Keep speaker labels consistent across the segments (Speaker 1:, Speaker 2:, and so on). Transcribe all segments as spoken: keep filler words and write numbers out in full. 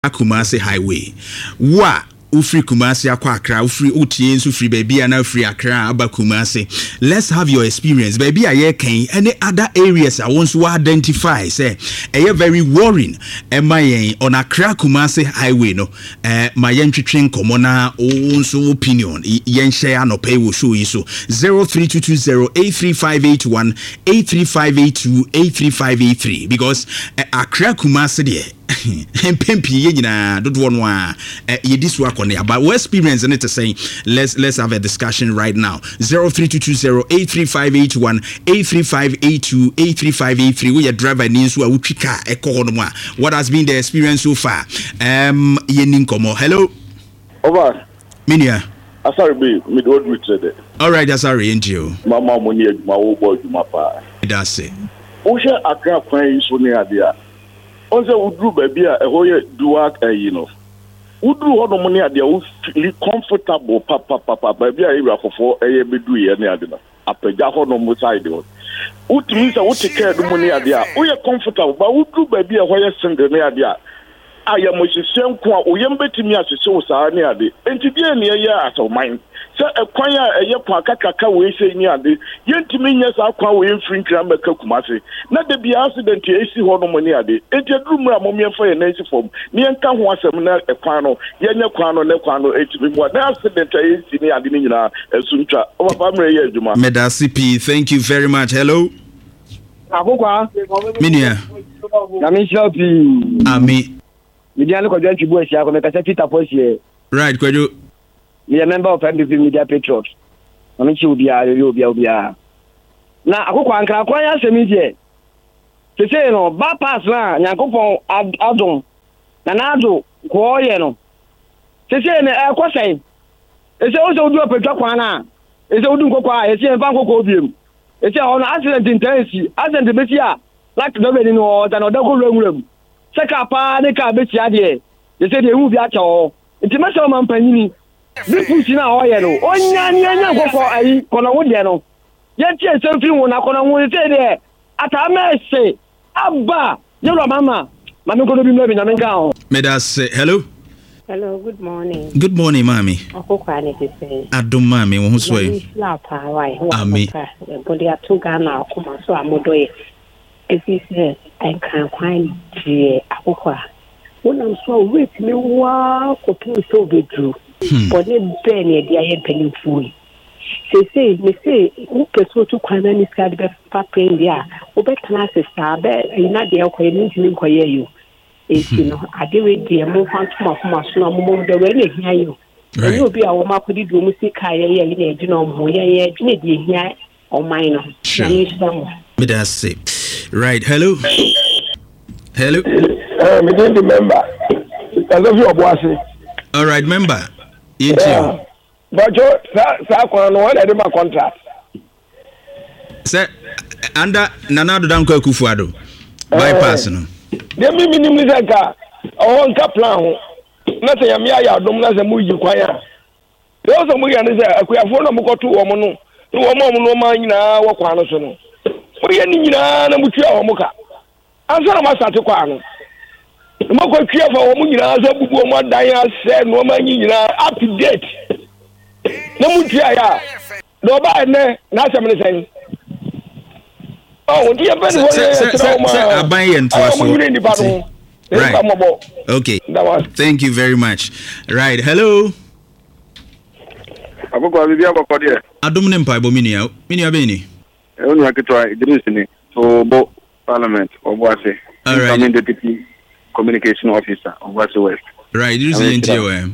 Speaker 1: Kumasi Highway. Wa Ufri Kumasi Akwa Accra, Ufri Utie, Ufri baby and Ufri Accra, Aba Kumasi. Let's have your experience. Baby, I can any other areas I want to identify. Say, a very worrying. Am I on Accra Kumasi Highway? No, uh, my entry train commona own so opinion. Yen share no pay will show you so. Zero three two two zero eight three five eight one eight three five eight two eight three five eight three because uh, Accra Kumasi there. Pempi yina don't want one ye this work on there but what experience in it to say let's let's have a discussion right now. Zero three two two zero eight three five eight one eight three five eight two eight three five eight three. We your driver needs to utrika echo. What has been the experience so far? Um ye ninkomo. Hello.
Speaker 2: Over.
Speaker 1: Minia.
Speaker 2: Asari be mid old Richard.
Speaker 1: All right, Asari into you.
Speaker 2: Mama money my old boy my pa.
Speaker 1: That's it.
Speaker 2: Osha Accra kwan so near there. Once Udru baby a hoye duak eh you know. Udru ho no money ade wo feel comfortable papa papa baby a ira fofo eh be du ye na ade na. Apagya ho no mo side ho. Utumi sa wo take care do money ade a wo ye comfortable ba Udru baby a hoye single na ade a aya mo hihye nko a wo ye mbetimi ahihye wo saa na ade. Enti die na ye aso mind. Se ekwan a eye kwa kakaka we say ni ade yentimi nya sa kwa we mfiri nkra meka Kumasi na de bia accident e si ho no moni ade enti aduru mo memfa ye na esi fom ni enka ho asem na ekwan no ye nya kwan no ne kwan no etimi mo na accident e si ni ade ni nyina esuntwa o papa mre ye adwuma
Speaker 1: Medasi P, thank you very much. Hello
Speaker 3: Akokwa
Speaker 1: Minia
Speaker 3: na me shopi
Speaker 1: ami
Speaker 3: media no ko dwan twibu asia ko me ka se Peter Posie
Speaker 1: right kwejo.
Speaker 3: We are a member of M P P Media Patriots. I mean, she will be a, you will be a. Now, I go and cry, I say, media. To say, no, bypass now, Yankopon Adon, Nanado, Koyeno. To say, I was saying, it's also do a Petrokwana. It's all do Coca, it's a Banco Cobium. It's on accident in Tennessee, as in the Bessia, like nobody knows, and a double room. Seka pa, the car, Bessia, they say they will be at all. It's a matter of Panini. This pushing out oil. Oh, Yan go for a Conawodiano. Yet, yes, something when I can say there. At a mess say, Abba, your mama. Mamma going to be moving a gown.
Speaker 1: Medas, hello.
Speaker 4: Hello, good morning.
Speaker 1: Good morning, mommy.
Speaker 4: I hope I need to say.
Speaker 1: I don't mammy, who's way.
Speaker 4: Ami. But they are two Ghana, come so I'm doing. If you say, I can't find the Aqua. When I'm so rich, me walk or two so be true. But then Benny, the I am penny fool. Say, say, me say, who can so to Quanani side best papa India, or better classes are bad, and not the alcohol to inquire you. If you know, I do it, dear, move on to my small move the way they hear you. And you'll be our market do music, I you know, more, yeah, yeah, or minor.
Speaker 1: That's it. Right, hello. Hello.
Speaker 2: Uh, me don't remember. I love your boss.
Speaker 1: All right, member.
Speaker 2: Yeah. But you, sir, one of my contract.
Speaker 1: Sir, under Nanado Danko Kufuado. Bypass. No.
Speaker 2: There be minimum car. I want a plan. Nothing a mere dom as a movie choir. There was a movie and is a queer phone of two woman. Two woman no man in our Quanosono. We are in a Moka. Answer my Sataquano. Moko kia for woman as a woman Diana said woman up to date. No mutia ya. No bad ne na somebody saying. Oh, dear Ben
Speaker 1: I buy and right. Okay. Thank you very much. Right. Hello.
Speaker 2: Akoko bibia akoko de.
Speaker 1: Adom ne mpa bo minia. Minia be ni.
Speaker 2: E onu aketwa Idris ni. So bo parliament Obuase.
Speaker 1: All right.
Speaker 2: Deputy communication officer of West West.
Speaker 1: Right, you see into you.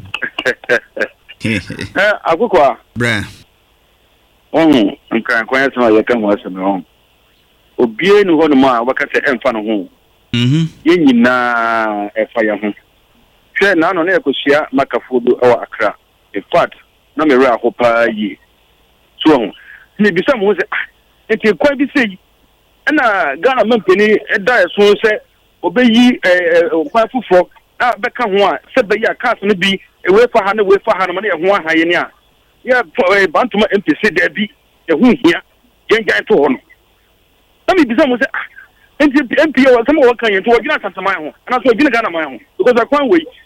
Speaker 2: Eh, akukwa.
Speaker 1: Bra.
Speaker 2: Oh, nkan kwanya sama ya kan wasa me on. Obie ni ho no ma wakase emfa no ho.
Speaker 1: Mhm.
Speaker 2: Ye nyina efa ya ho. Hwe na no na ekosia makafodo e wa Accra. In fact, na me ra ho pa yi. So, ni bisa mo se, enti kwa bi sei. Na Ghana mampeni e da so se obeyi eh kwa fufo na beka ho a se beyi akas no bi e we fa ha na we fa ha no na ye ho ahaye ni a ye bantuma M P C da bi e hu hia yenjan to ho no na me bisa mo se
Speaker 5: nti M P wɔ sɛm wɔ kan yɛn to wɔgyina Asantama ho ana so wɔgyina Ghana man ho because akwan wei